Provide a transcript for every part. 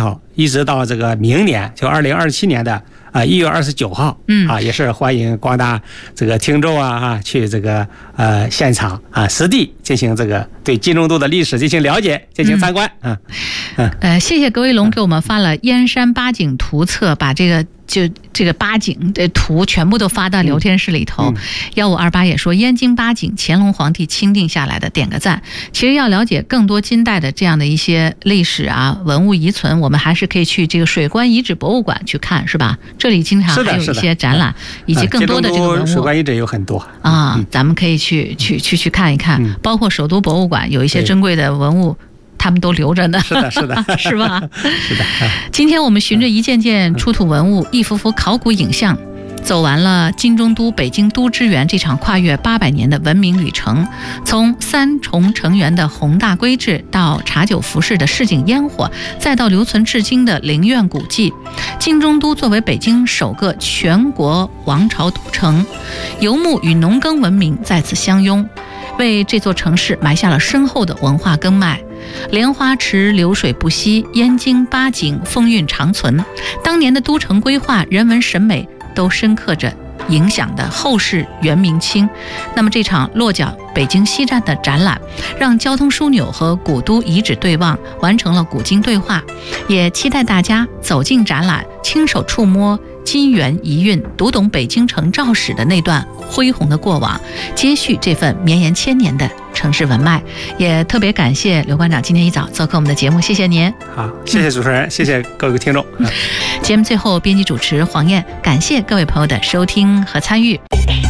号，一直到这个明年就2027年的1月29号，也是欢迎广大这个听众去这个现场实地进行这个对金钟都的历史进行了解，进行参观。 谢谢葛威龙给我们发了燕山八景图册，把这个八景的图全部都发到聊天室里头。1528也说燕京八景乾隆皇帝钦定下来的，点个赞。其实要了解更多金代的这样的一些历史文物遗存，我们还是可以去这个水关遗址博物馆去看，是吧？这里经常还有一些展览，以及更多的这个文物。 水关遗址有很多咱们可以去看一看，包括首都博物馆有一些珍贵的文物。他们都留着呢， 是的，是吧？ 是的。 今天我们循着一件件出土文物、一幅幅考古影像，走完了金中都北京都之园这场跨越800年的文明旅程。从3重城垣的宏大规制，到茶酒服饰的市井烟火，再到留存至今的陵苑古迹，金中都作为北京首个全国王朝都城，游牧与农耕文明在此相拥，为这座城市埋下了深厚的文化根脉。莲花池流水不息，燕京八景风韵长存。当年的都城规划、人文审美都深刻着影响的后世元明清。那么这场落脚北京西站的展览，让交通枢纽和古都遗址对望，完成了古今对话。也期待大家走进展览，亲手触摸金元遗韵，读懂北京城造史的那段恢宏的过往，接续这份绵延千年的城市文脉。也特别感谢刘馆长今天一早做客我们的节目，谢谢您。 好，谢谢主持人，谢谢各位听众。 节目最后，编辑主持黄燕，感谢各位朋友的收听和参与。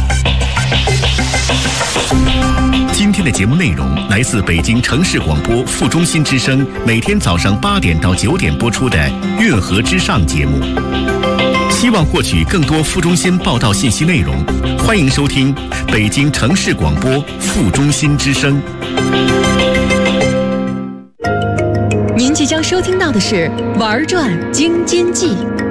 今天的节目内容来自北京城市广播副中心之声，每天早上8点到9点播出的《运河之上》节目。希望获取更多副中心报道信息内容，欢迎收听北京城市广播副中心之声。 您即将收听到的是《玩转京津冀》。